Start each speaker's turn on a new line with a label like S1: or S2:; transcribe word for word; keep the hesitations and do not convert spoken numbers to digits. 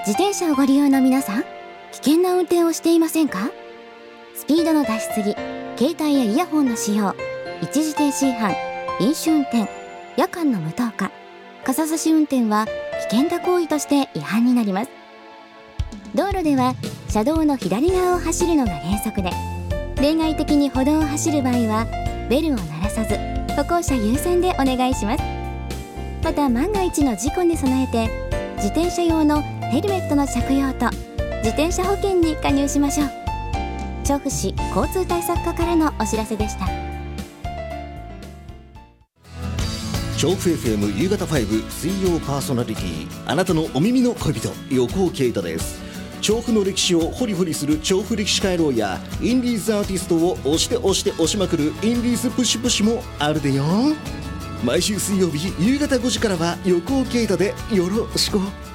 S1: 自転車をご利用の皆さん、危険な運転をしていませんか？スピードの出しすぎ、携帯やイヤホンの使用、一時停止違反、飲酒運転、夜間の無灯火、傘差し運転は危険な行為として違反になります。道路では車道の左側を走るのが原則で、例外的に歩道を走る場合はベルを鳴らさず歩行者優先でお願いします。また万が一の事故に備えて自転車用のヘルメットの着用と自転車保険に加入しましょう。調布市交通対策課からのお知らせでした。
S2: 調布 エフエム 夕方ご水曜パーソナリティ、あなたのお耳の恋人、横尾啓太です。調布の歴史をホリホリする調布歴史回廊やインディーズアーティストを押して押して押しまくるインディーズプッシュプッシュもあるでよ。毎週水曜日夕方ごじからは横尾啓太でよろしく。